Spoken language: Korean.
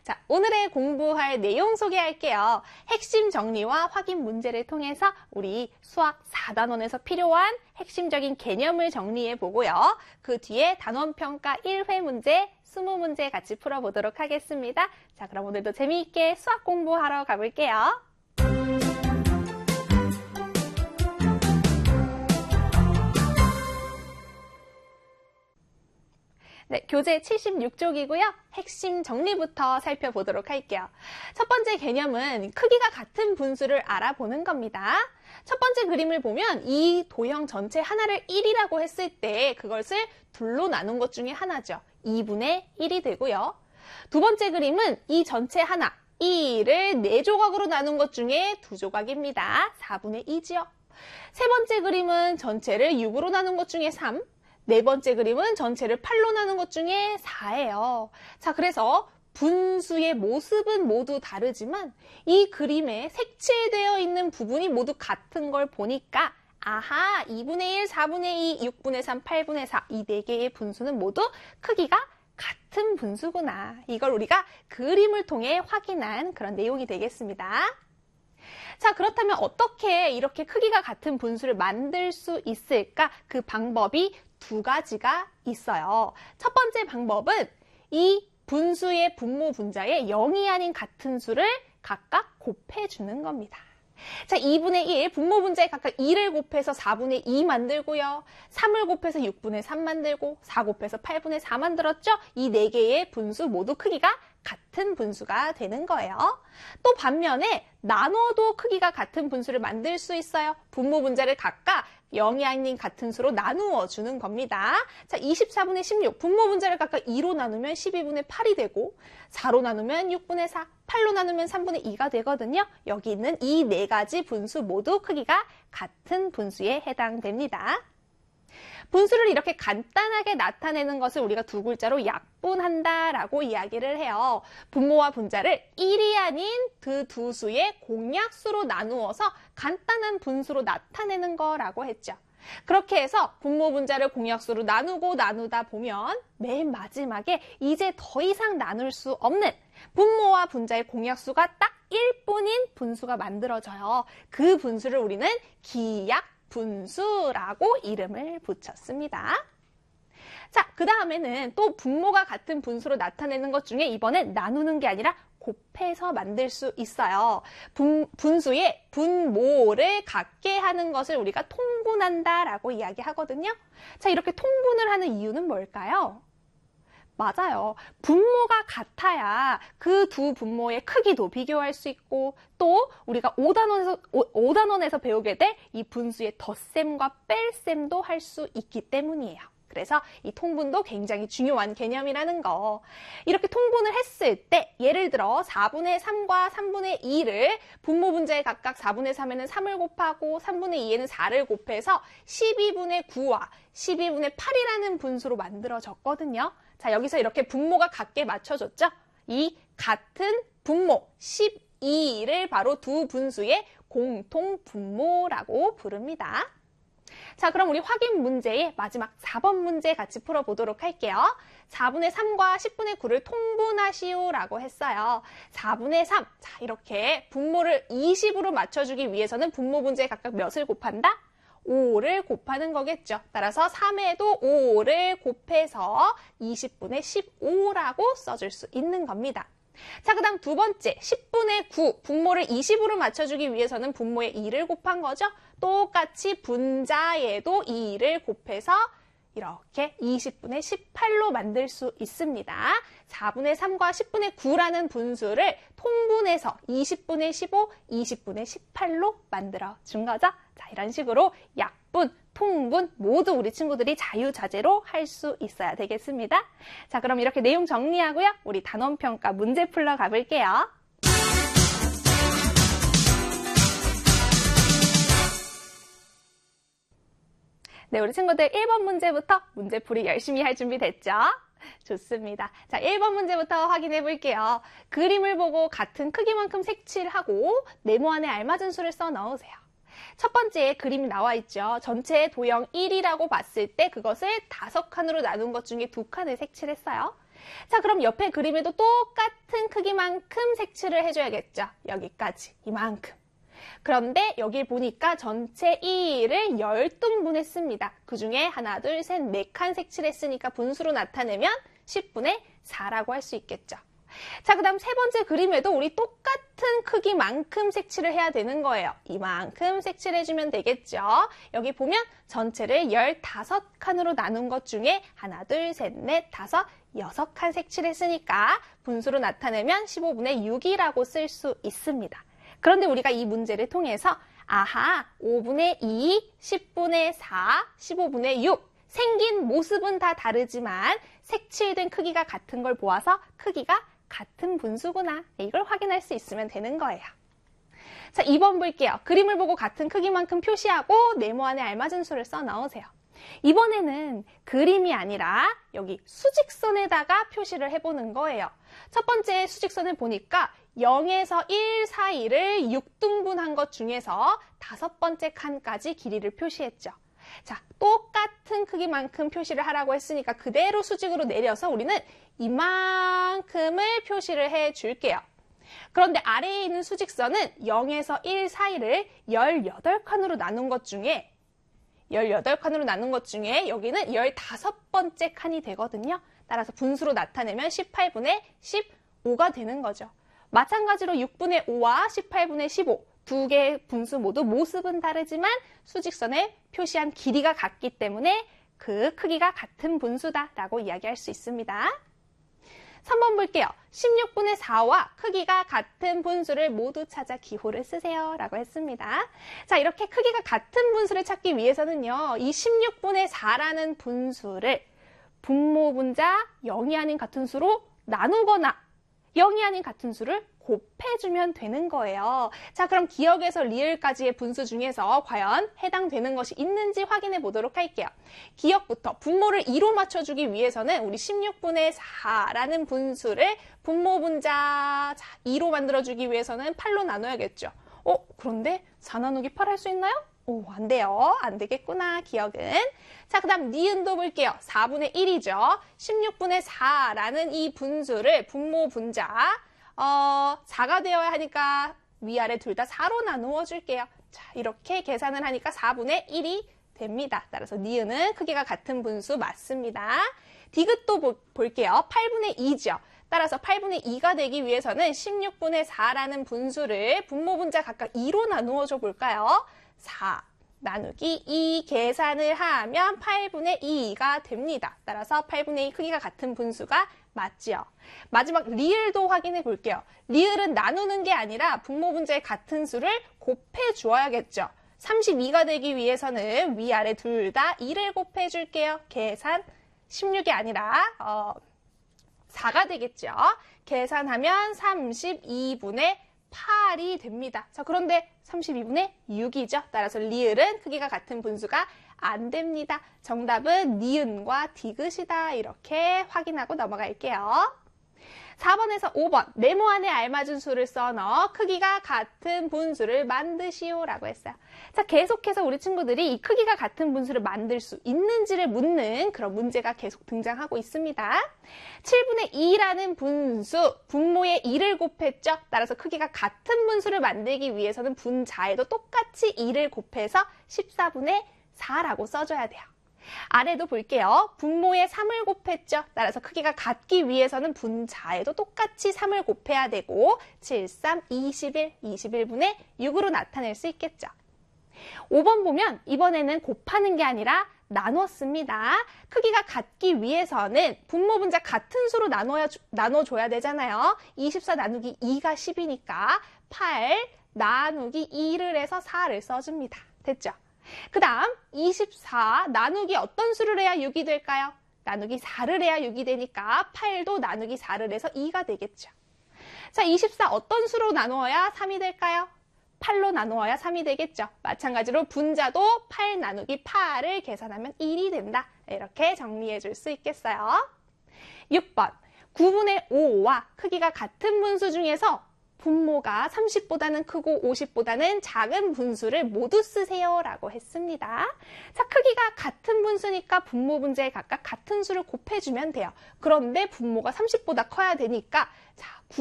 자, 오늘의 공부할 내용 소개할게요. 핵심 정리와 확인 문제를 통해서 우리 수학 4단원에서 필요한 핵심적인 개념을 정리해 보고요. 그 뒤에 단원평가 1회 문제, 20문제 같이 풀어보도록 하겠습니다. 자, 그럼 오늘도 재미있게 수학 공부하러 가볼게요. 네, 교재 76쪽이고요. 핵심 정리부터 살펴보도록 할게요. 첫 번째 개념은 크기가 같은 분수를 알아보는 겁니다. 첫 번째 그림을 보면 이 도형 전체 하나를 1이라고 했을 때 그것을 둘로 나눈 것 중에 하나죠. 2분의 1이 되고요. 두 번째 그림은 이 전체 하나, 2를 4조각으로 나눈 것 중에 2조각입니다. 4분의 2지요. 세 번째 그림은 전체를 6으로 나눈 것 중에 3, 네 번째 그림은 전체를 8로 나눈 것 중에 4예요. 자, 그래서 분수의 모습은 모두 다르지만 이 그림에 색칠되어 있는 부분이 모두 같은 걸 보니까 아하, 2분의 1, 4분의 2, 6분의 3, 8분의 4 이 4개의 분수는 모두 크기가 같은 분수구나. 이걸 우리가 그림을 통해 확인한 그런 내용이 되겠습니다. 자, 그렇다면 어떻게 이렇게 크기가 같은 분수를 만들 수 있을까? 그 방법이 두 가지가 있어요. 첫 번째 방법은 이 분수의 분모 분자에 0이 아닌 같은 수를 각각 곱해주는 겁니다. 자, 2분의 1, 분모 분자에 각각 2를 곱해서 4분의 2 만들고요. 3을 곱해서 6분의 3 만들고 4 곱해서 8분의 4 만들었죠? 이 4개의 분수 모두 크기가 같은 분수가 되는 거예요. 또 반면에 나눠도 크기가 같은 분수를 만들 수 있어요. 분모 분자를 각각 0이 아닌 같은 수로 나누어 주는 겁니다. 자, 24분의 16, 분모 분자를 각각 2로 나누면 12분의 8이 되고 4로 나누면 6분의 4, 8로 나누면 3분의 2가 되거든요. 여기 있는 이 4가지 분수 모두 크기가 같은 분수에 해당됩니다. 분수를 이렇게 간단하게 나타내는 것을 우리가 두 글자로 약분한다라고 이야기를 해요. 분모와 분자를 1이 아닌 그 두 수의 공약수로 나누어서 간단한 분수로 나타내는 거라고 했죠. 그렇게 해서 분모 분자를 공약수로 나누다 보면 맨 마지막에 이제 더 이상 나눌 수 없는 분모와 분자의 공약수가 딱 1뿐인 분수가 만들어져요. 그 분수를 우리는 기약 분수라고 이름을 붙였습니다. 자, 그 다음에는 또 분모가 같은 분수로 나타내는 것 중에 이번엔 나누는 게 아니라 곱해서 만들 수 있어요. 분수의 분모를 같게 하는 것을 우리가 통분한다라고 이야기하거든요. 자, 이렇게 통분을 하는 이유는 뭘까요? 맞아요. 분모가 같아야 그 두 분모의 크기도 비교할 수 있고 또 우리가 5단원에서 배우게 될 이 분수의 덧셈과 뺄셈도 할 수 있기 때문이에요. 그래서 이 통분도 굉장히 중요한 개념이라는 거. 이렇게 통분을 했을 때 예를 들어 4분의 3과 3분의 2를 분모 분자에 각각 4분의 3에는 3을 곱하고 3분의 2에는 4를 곱해서 12분의 9와 12분의 8이라는 분수로 만들어졌거든요. 자, 여기서 이렇게 분모가 같게 맞춰줬죠? 이 같은 분모 12를 바로 두 분수의 공통 분모라고 부릅니다. 자, 그럼 우리 확인 문제의 마지막 4번 문제 같이 풀어보도록 할게요. 4분의 3과 10분의 9를 통분하시오라고 했어요. 4분의 3, 자, 이렇게 분모를 20으로 맞춰주기 위해서는 분모 분자에 각각 몇을 곱한다? 5를 곱하는 거겠죠. 따라서 3에도 5를 곱해서 20분의 15라고 써줄 수 있는 겁니다. 자, 그 다음 두 번째 10분의 9 분모를 20으로 맞춰주기 위해서는 분모에 2를 곱한 거죠. 똑같이 분자에도 2를 곱해서 이렇게 20분의 18로 만들 수 있습니다. 4분의 3과 10분의 9라는 분수를 통분해서 20분의 15, 20분의 18로 만들어준 거죠. 자, 이런 식으로 약분, 통분 모두 우리 친구들이 자유자재로 할 수 있어야 되겠습니다. 자, 그럼 이렇게 내용 정리하고요. 우리 단원평가 문제 풀러 가볼게요. 네, 우리 친구들 1번 문제부터 문제풀이 열심히 할 준비 됐죠? 좋습니다. 자, 1번 문제부터 확인해 볼게요. 그림을 보고 같은 크기만큼 색칠하고 네모 안에 알맞은 수를 써 넣으세요. 첫 번째 그림이 나와 있죠. 전체 도형 1이라고 봤을 때 그것을 5칸으로 나눈 것 중에 2칸을 색칠했어요. 자, 그럼 옆에 그림에도 똑같은 크기만큼 색칠을 해줘야겠죠. 여기까지, 이만큼. 그런데 여기 보니까 전체 2를 10등분 했습니다. 그 중에 하나, 둘, 셋, 4칸 색칠했으니까 분수로 나타내면 10분의 4라고 할 수 있겠죠. 자, 그 다음 세 번째 그림에도 우리 똑같은 크기만큼 색칠을 해야 되는 거예요. 이만큼 색칠해주면 되겠죠. 여기 보면 전체를 15칸으로 나눈 것 중에 하나, 둘, 셋, 넷, 다섯, 6칸 색칠했으니까 분수로 나타내면 15분의 6이라고 쓸 수 있습니다. 그런데 우리가 이 문제를 통해서 아하, 5분의 2, 10분의 4, 15분의 6 생긴 모습은 다 다르지만 색칠된 크기가 같은 걸 보아서 크기가 같은 분수구나. 이걸 확인할 수 있으면 되는 거예요. 자, 2번 볼게요. 그림을 보고 같은 크기만큼 표시하고 네모 안에 알맞은 수를 써 넣으세요. 이번에는 그림이 아니라 여기 수직선에다가 표시를 해보는 거예요. 첫 번째 수직선을 보니까 0에서 1 사이를 6등분한 것 중에서 5번째 칸까지 길이를 표시했죠. 자, 똑같은 크기만큼 표시를 하라고 했으니까 그대로 수직으로 내려서 우리는 이만큼을 표시를 해줄게요. 그런데 아래에 있는 수직선은 0에서 1 사이를 18칸으로 나눈 것 중에 여기는 15번째 칸이 되거든요. 따라서 분수로 나타내면 18분의 15가 되는 거죠. 마찬가지로 6분의 5와 18분의 15 두 개의 분수 모두 모습은 다르지만 수직선에 표시한 길이가 같기 때문에 그 크기가 같은 분수다라고 이야기할 수 있습니다. 3번 볼게요. 16분의 4와 크기가 같은 분수를 모두 찾아 기호를 쓰세요 라고 했습니다. 자, 이렇게 크기가 같은 분수를 찾기 위해서는요. 이 16분의 4라는 분수를 분모분자 0이 아닌 같은 수로 나누거나 0이 아닌 같은 수를 곱해주면 되는 거예요. 자, 그럼 기역에서 리을까지의 분수 중에서 과연 해당되는 것이 있는지 확인해 보도록 할게요. 기역부터 분모를 2로 맞춰주기 위해서는 우리 16분의 4라는 분수를 분모분자 2로 만들어주기 위해서는 8로 나눠야겠죠. 그런데 4 나누기 8 할 수 있나요? 안 돼요. 안 되겠구나, 기억은. 자, 그 다음 니은도 볼게요. 4분의 1이죠. 16분의 4라는 이 분수를 분모 분자 4가 되어야 하니까 위아래 둘 다 4로 나누어 줄게요. 자, 이렇게 계산을 하니까 4분의 1이 됩니다. 따라서 니은은 크기가 같은 분수 맞습니다. 디귿도 볼게요. 8분의 2죠. 따라서 8분의 2가 되기 위해서는 16분의 4라는 분수를 분모 분자 각각 2로 나누어 줘 볼까요? 4 나누기 2 계산을 하면 8분의 2가 됩니다. 따라서 8분의 2 크기가 같은 분수가 맞죠. 마지막 리을도 확인해 볼게요. 리을은 나누는 게 아니라 분모 분자의 같은 수를 곱해 주어야겠죠. 32가 되기 위해서는 위아래 둘 다 2를 곱해 줄게요. 계산 16이 아니라 4가 되겠죠. 계산하면 32분의 8이 됩니다. 자, 그런데 32분의 6이죠. 따라서 리을은 크기가 같은 분수가 안 됩니다. 정답은 니은과 디귿이다. 이렇게 확인하고 넘어갈게요. 4번에서 5번 네모 안에 알맞은 수를 써넣어 크기가 같은 분수를 만드시오 라고 했어요. 자, 계속해서 우리 친구들이 이 크기가 같은 분수를 만들 수 있는지를 묻는 그런 문제가 계속 등장하고 있습니다. 7분의 2라는 분수, 분모에 2를 곱했죠. 따라서 크기가 같은 분수를 만들기 위해서는 분자에도 똑같이 2를 곱해서 14분의 4라고 써줘야 돼요. 아래도 볼게요. 분모에 3을 곱했죠. 따라서 크기가 같기 위해서는 분자에도 똑같이 3을 곱해야 되고 7, 3, 21, 21분의 6으로 나타낼 수 있겠죠. 5번 보면 이번에는 곱하는 게 아니라 나눴습니다. 크기가 같기 위해서는 분모 분자 같은 수로 나눠줘야 되잖아요. 24 나누기 2가 10이니까 8 나누기 2를 해서 4를 써줍니다. 됐죠? 그 다음 24 나누기 어떤 수를 해야 6이 될까요? 나누기 4를 해야 6이 되니까 8도 나누기 4를 해서 2가 되겠죠. 자, 24 어떤 수로 나누어야 3이 될까요? 8로 나누어야 3이 되겠죠. 마찬가지로 분자도 8 나누기 8을 계산하면 1이 된다. 이렇게 정리해 줄 수 있겠어요. 6번 9분의 5와 크기가 같은 분수 중에서 분모가 30보다는 크고 50보다는 작은 분수를 모두 쓰세요 라고 했습니다. 자, 크기가 같은 분수니까 분모 분자에 각각 같은 수를 곱해주면 돼요. 그런데 분모가 30보다 커야 되니까 자,